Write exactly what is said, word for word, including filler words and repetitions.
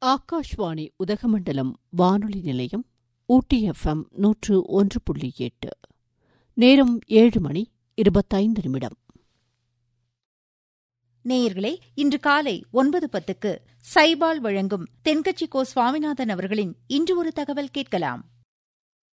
ஆகாஷ்வாணி உதகமண்டலம் வானொலி நிலையம், ஊட்டி எஃப்எம் நூற்று ஒன்று புள்ளி எட்டு. நேரம் ஏழு மணி இருபத்தைந்து நிமிடம். நேயர்களே, இன்று காலை ஒன்பது பத்துக்கு சைபால் வழங்கும் தென்கட்சி கோ சுவாமிநாதன் அவர்களின் இன்று ஒரு தகவல் கேட்கலாம்.